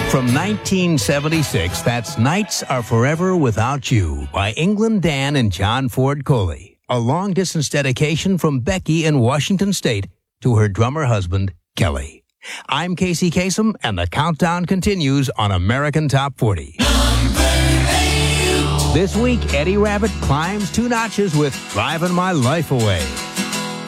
From 1976, that's Nights Are Forever Without You by England Dan and John Ford Coley. A long-distance dedication from Becky in Washington State to her drummer husband, Kelly. I'm Casey Kasem, and the countdown continues on American Top 40. This week, Eddie Rabbitt climbs 2 notches with Driving My Life Away.